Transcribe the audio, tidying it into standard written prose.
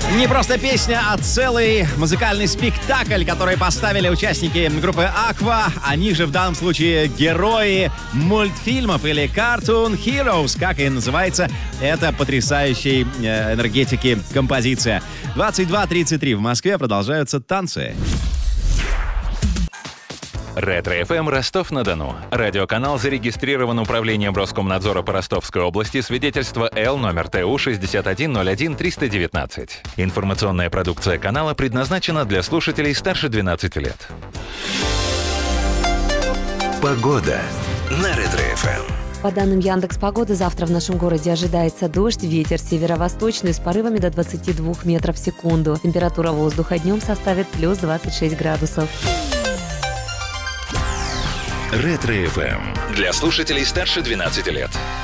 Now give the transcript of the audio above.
Не просто песня, а целый музыкальный спектакль, который поставили участники группы Aqua. Они же в данном случае герои мультфильмов или Cartoon Heroes, как и называется эта потрясающей энергетики композиция. 22:33 в Москве, продолжаются танцы. Ретро-ФМ Ростов-на-Дону. Радиоканал зарегистрирован Управлением Роскомнадзора по Ростовской области. Свидетельство Л номер ТУ 6101-319. Информационная продукция канала предназначена для слушателей старше 12 лет. Погода на Ретро-ФМ. По данным Яндекс.Погоды, завтра в нашем городе ожидается дождь, ветер северо-восточный с порывами до 22 метров в секунду. Температура воздуха днем составит плюс 26 градусов. Ретро-ФМ. Для слушателей старше 12 лет.